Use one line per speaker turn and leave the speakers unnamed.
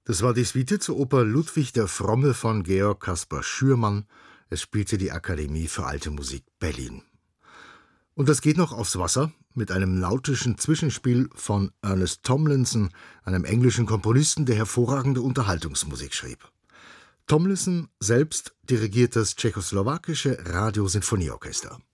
Das war die Suite zur Oper Ludwig der Fromme von Georg Caspar Schürmann. Es spielte die Akademie für Alte Musik Berlin. Und das geht noch aufs Wasser mit einem lautischen Zwischenspiel von Ernest Tomlinson, einem englischen Komponisten, der hervorragende Unterhaltungsmusik schrieb. Tomlinson selbst dirigiert das tschechoslowakische Radiosinfonieorchester.